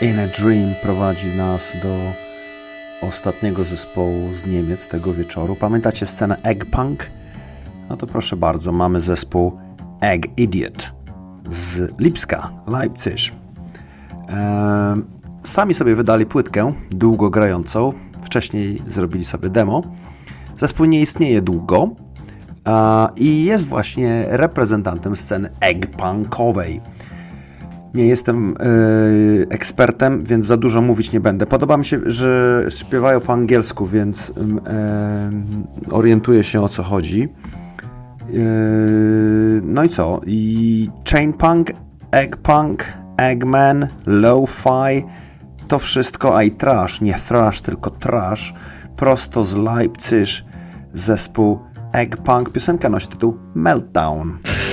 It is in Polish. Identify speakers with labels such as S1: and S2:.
S1: In a Dream prowadzi nas do ostatniego zespołu z Niemiec tego wieczoru. Pamiętacie scenę Egg Punk? No to proszę bardzo, mamy zespół Egg Idiot z Lipska, Leipzig. Sami sobie wydali płytkę długo grającą. Wcześniej zrobili sobie demo. Zespół nie istnieje długo i jest właśnie reprezentantem sceny egg punkowej. Nie jestem ekspertem, więc za dużo mówić nie będę. Podoba mi się, że śpiewają po angielsku, więc orientuję się, o co chodzi. No i co? I chain punk, egg punk, eggman, lo-fi, to wszystko, a i trash, nie thrash, tylko trash, prosto z Leipzig, zespół Egg Punk. Piosenka nosi tytuł Meltdown.